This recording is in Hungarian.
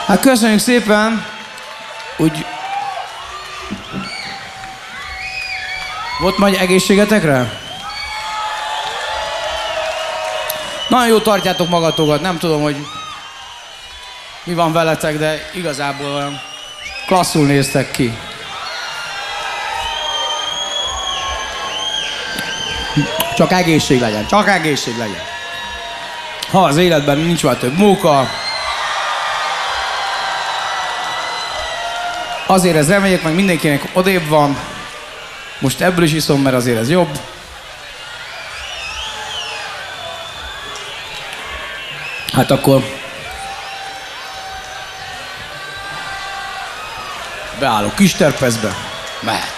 Hát köszönjük szépen. Úgy... Volt majd egészségetekre? Nagyon jó tartjátok magatokat, nem tudom, hogy mi van veletek, de igazából olyan klasszul néztek ki. Csak egészség legyen, csak egészség legyen. Ha az életben nincs már több móka, azért ez reméljük, meg mindenkinek odébb van. Most ebből is iszom, mert azért ez jobb. Hát akkor beállok kisterpezbe, mehet.